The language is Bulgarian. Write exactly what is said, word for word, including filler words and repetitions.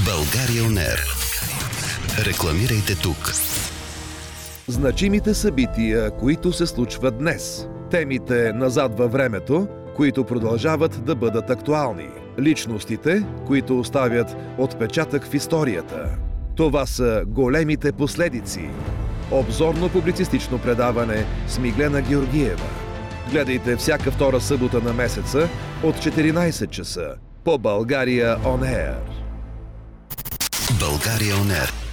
България Он Ер. Рекламирайте тук. Значимите събития, които се случват днес. Темите назад във времето, които продължават да бъдат актуални. Личностите, които оставят отпечатък в историята. Това са големите последици. Обзорно-публицистично предаване с Миглена Георгиева. Гледайте всяка втора събота на месеца от четиринайсет часа по България Он Ер. България Он Ер.